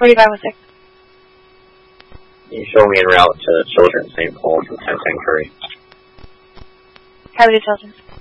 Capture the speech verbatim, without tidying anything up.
forty-five oh six. You show me en route to Children's Saint Paul from ten ten Curry. Copy to Children's.